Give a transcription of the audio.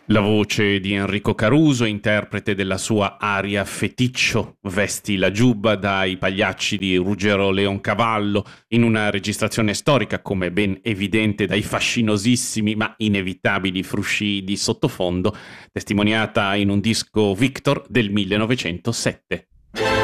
La voce di Enrico Caruso, interprete della sua aria feticcio, vesti la giubba dai pagliacci di Ruggero Leoncavallo, in una registrazione storica, come ben evidente dai fascinosissimi ma inevitabili frusci di sottofondo, testimoniata in un disco Victor del 1907.